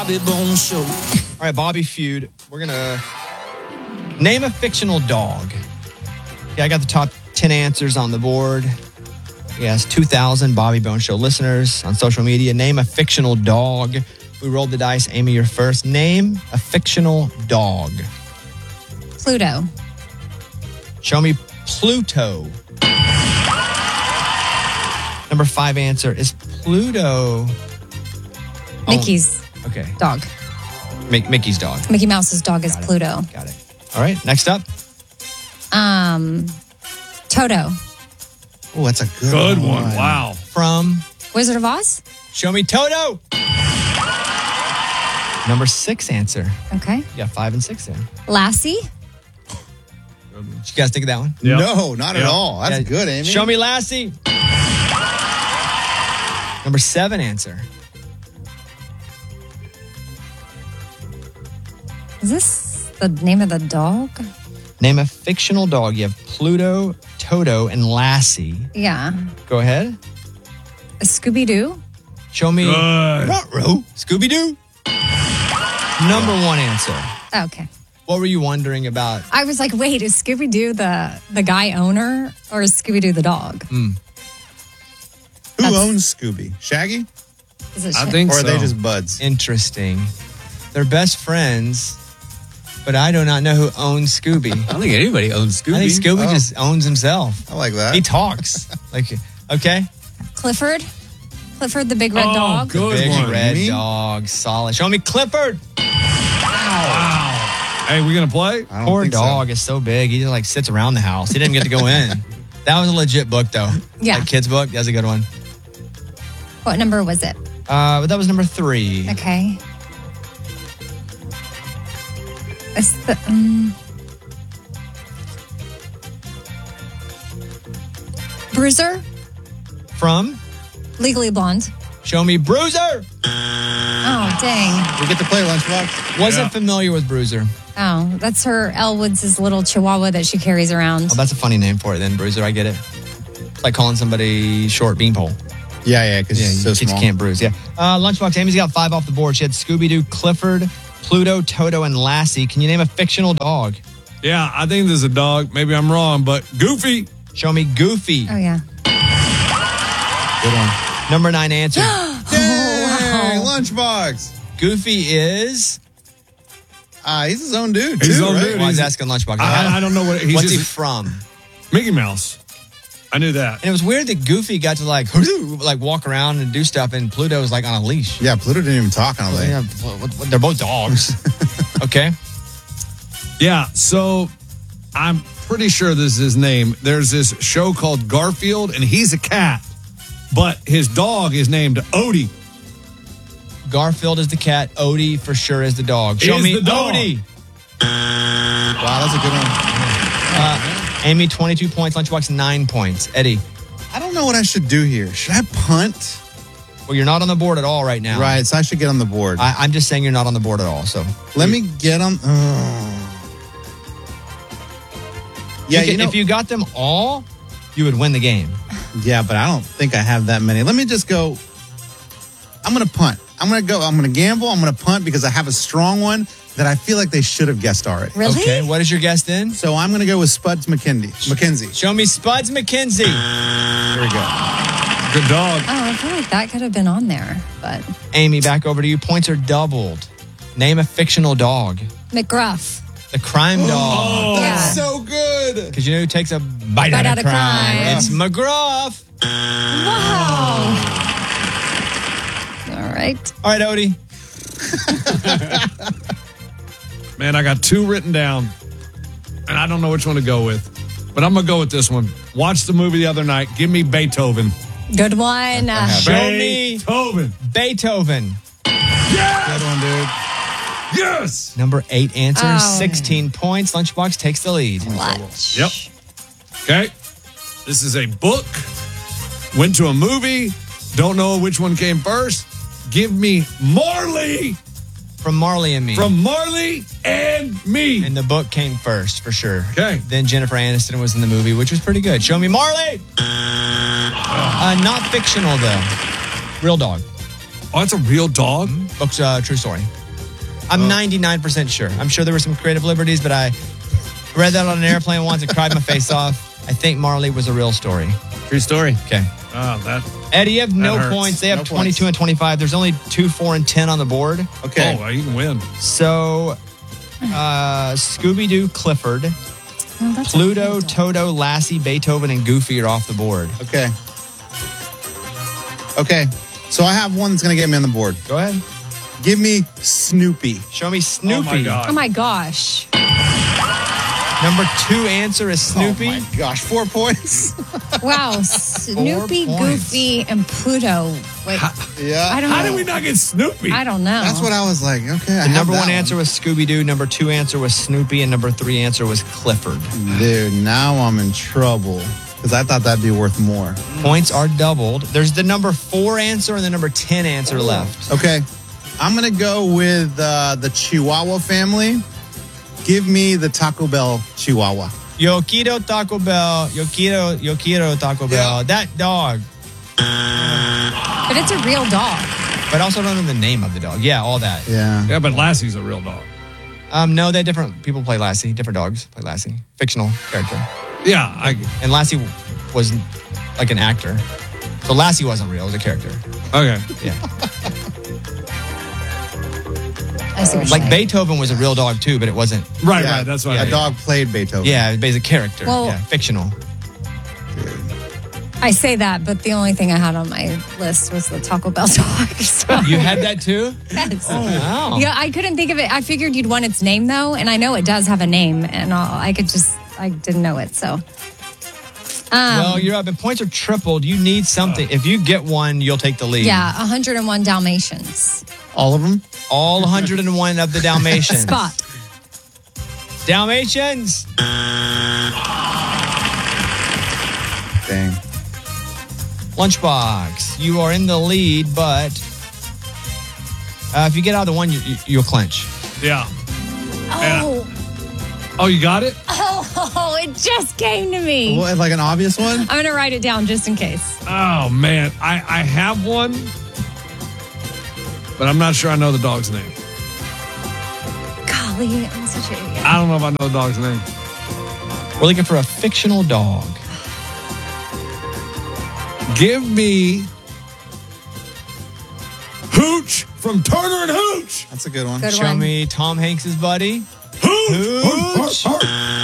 Bobby Bones Show. All right, Bobby Feud. We're going to name a fictional dog. Yeah, I got the top 10 answers on the board. Yes, 2,000 Bobby Bones Show listeners on social media. Name a fictional dog. We rolled the dice. Amy, you're first. Name a fictional dog. Pluto. Show me Pluto. Number 5 answer is Pluto. Mickey's dog. Mickey's dog. Mickey Mouse's dog is Pluto. Got it. All right, next up. Toto. Oh, that's a good one. Wow. From Wizard of Oz? Show me Toto. Number 6 answer. Okay. You got 5 and 6 there. Lassie? Did you guys think of that one? Yep. No, not at all. That's good, Amy. Show me Lassie. Number 7 answer. Is this the name of the dog? Name a fictional dog. You have Pluto, Toto, and Lassie. Yeah. Go ahead. A Scooby-Doo? Show me Good. Scooby-Doo. Number 1 answer. Okay. What were you wondering about? I was like, wait, is Scooby-Doo the guy owner or is Scooby-Doo the dog? Who owns Scooby? Shaggy? Is it I think Or so. are they just buds? Interesting. They're best friends, but I do not know who owns Scooby. I don't think anybody owns Scooby. I think Scooby just owns himself. I like that. He talks. Okay. Clifford? Clifford the big red dog? Good Big one. red Me? dog. Solid. Show me Clifford. Wow. Hey, we going to play? I don't Poor think so. dog is so big. He just sits around the house. He didn't get to go in. That was a legit book, though. Yeah. That kid's book. That's a good one. What number was it? But that was number 3. Okay. It's the Bruiser? From Legally Blonde. Show me Bruiser. Oh, dang. We get to play Lunchbox. Wasn't familiar with Bruiser. Oh, that's her Elwood's little chihuahua that she carries around. Oh, that's a funny name for it then, Bruiser. I get it. It's like calling somebody short beanpole. Yeah, because Yeah, he's so kids small. can't bruise. Yeah. Lunchbox, Amy's got 5 off the board. She had Scooby-Doo, Clifford, Pluto, Toto, and Lassie. Can you name a fictional dog? Yeah, I think there's a dog. Maybe I'm wrong, but Goofy. Show me Goofy. Oh, yeah. Good one. Number 9 answer. Dang, Lunchbox. Goofy is... He's his own dude, He's too, his own right? dude. Well, I was asking Lunchbox. I don't know what he's What's he just from? Mickey Mouse. I knew that. And it was weird that Goofy got to like walk around and do stuff, and Pluto was like on a leash. Yeah, Pluto didn't even talk on a lake. Yeah, they're both dogs. Okay. Yeah, so I'm pretty sure this is his name. There's this show called Garfield, and he's a cat, but his dog is named Odie. Garfield is the cat. Odie for sure is the dog. Show Is me the dog. Odie. Wow, that's a good one. Amy, 22 points. Lunchbox, 9 points. Eddie. I don't know what I should do here. Should I punt? Well, you're not on the board at all right now. Right, so I should get on the board. I'm just saying you're not on the board at all. So Let me get on. Yeah, if you got them all, you would win the game. Yeah, but I don't think I have that many. Let me just go. I'm going to punt. I'm going to gamble. I'm going to punt because I have a strong one that I feel like they should have guessed already. Really? Okay, what is your guess then? So I'm going to go with Spuds McKenzie. Show me Spuds McKenzie. Here we go. Good dog. Oh, I feel like that could have been on there, but Amy, back over to you. Points are doubled. Name a fictional dog. McGruff. The crime dog. That's Yeah. so good. Because you know who takes a bite Bite out of crime? It's crime. McGruff. Wow. All right. All right, Odie. Man, I got 2 written down, and I don't know which one to go with. But I'm going to go with this one. Watched the movie the other night. Give me Beethoven. Good one. Show me Beethoven. Beethoven. Good one, dude. Yes. Number 8 answer, Oh. 16 points. Lunchbox takes the lead. Clutch. Yep. Okay. This is a book. Went to a movie. Don't know which one came first. Give me Marley. From Marley and Me. From Marley and Me. And the book came first, for sure. Okay. Then Jennifer Aniston was in the movie, which was pretty good. Show me Marley. Not fictional, though. Real dog. Oh, that's a real dog? Book's true story. I'm 99% sure. I'm sure there were some creative liberties, but I read that on an airplane once and cried my face off. I think Marley was a real story. True story. Okay. Oh, that. Eddie, you have no hurts. points. They have No 22 points. and 25. There's only 2, 4, and 10 on the board. Okay. Oh, you can win. So, Scooby-Doo, Clifford, Oh, that's a Pluto, real dog. Toto, Lassie, Beethoven, and Goofy are off the board. Okay. Okay. So I have one that's going to get me on the board. Go ahead. Give me Snoopy. Show me Snoopy. Oh, my God. Oh my gosh. Number 2 answer is Snoopy. Oh my gosh, 4 points. Wow. Snoopy, points. Goofy, and Pluto. Wait, Yeah. I don't How know. did we not get Snoopy? I don't know. That's what I was like. Okay. The number 1 answer was Scooby-Doo. Number 2 answer was Snoopy. And number 3 answer was Clifford. Dude, now I'm in trouble because I thought that'd be worth more. Points are doubled. There's the number 4 answer and the number 10 answer left. Okay. I'm going to go with the Chihuahua family. Give me the Taco Bell Chihuahua. Yo quiero Taco Bell. Yo quiero Taco Bell. Yeah. That dog. But it's a real dog. But I also don't know the name of the dog. Yeah, all that. Yeah. Yeah, but Lassie's a real dog. No, they're different. People play Lassie. Different dogs play Lassie. Fictional character. Yeah, And Lassie was like an actor. So Lassie wasn't real. It was a character. okay. Yeah. I see what you're Like saying. Beethoven was a real dog too, but it wasn't. Right, Yeah. right. That's what A I dog played Beethoven. Yeah, it was a character. Well- Yeah, fictional. I say that, but the only thing I had on my list was the Taco Bell dog. So, You had that too? yes. Wow. Yeah, I couldn't think of it. I figured you'd want its name though, and I know it does have a name, and I didn't know it. So, Well, you're up. And points are tripled. You need something. If you get one, you'll take the lead. yeah, 101 Dalmatians. All of them? All 101 of the Dalmatians. Spot. Dalmatians. Dang. Lunchbox. You are in the lead, but if you get out of the one, you'll clinch. Yeah. Oh, Oh, you got it? oh, it just came to me. What, like an obvious one? I'm going to write it down just in case. Oh, man. I have one, but I'm not sure I know the dog's name. Golly, I'm such an idiot. I don't know if I know the dog's name. We're looking for a fictional dog. Give me Hooch from Turner and Hooch. That's a good one. Good Show one. me Tom Hanks's buddy. Hooch. What?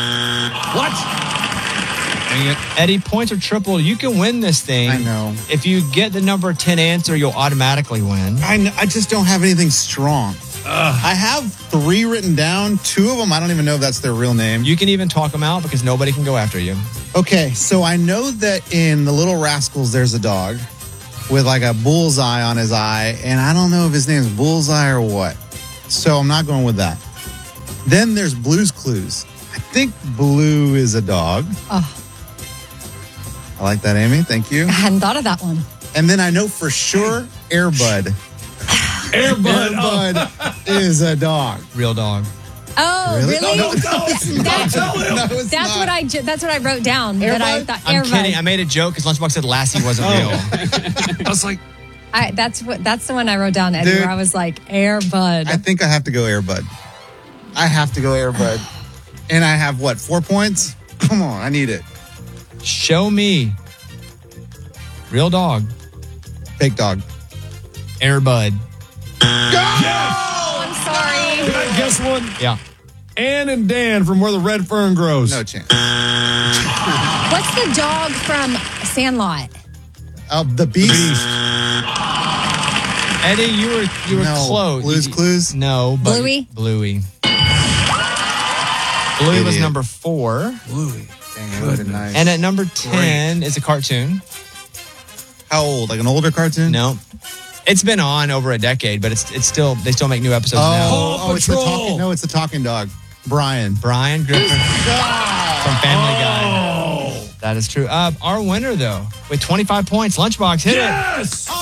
Dang it. Eddie, points are tripled. You can win this thing. I know. If you get the number 10 answer, you'll automatically win. I just don't have anything strong. I have 3 written down. 2 of them, I don't even know if that's their real name. You can even talk them out because nobody can go after you. Okay, so I know that in The Little Rascals, there's a dog with like a bullseye on his eye, and I don't know if his name's Bullseye or what. So I'm not going with that. Then there's Blue's Clues. I think Blue is a dog. Oh, I like that, Amy. Thank you. I hadn't thought of that one. And then I know for sure Airbud. Airbud. Airbud is a dog. Real dog. Oh, Really? really? No, don't tell him. No, it's That's not. what I wrote down. That I Airbud? thought I'm Airbud. kidding. I made a joke because Lunchbox said Lassie wasn't real. I was like, That's the one I wrote down, Eddie, Dude. where I was like, Airbud. I think I have to go Airbud. I have to go Airbud. And I have what, 4 points? Come on, I need it. Show me. Real dog. Fake dog. Airbud. Oh, I'm sorry. can I guess one? Yeah. Ann and Dan from Where the Red Fern Grows. No chance. What's the dog from Sandlot? The Beast. Eddie, you were No. close. Blue's Clues? No. But Bluey? Bluey. Bluey was Idiot. number 4. Bluey. Dang, it would have been nice. And at number 10 is a cartoon. How old? Like an older cartoon? No. It's been on over a decade, but they still make new episodes now. Paw it's the Patrol. talking. No, it's the talking dog. Brian. Brian Griffin from Family Guy. That is true. Our winner, though, with 25 points, Lunchbox hit it. Yes!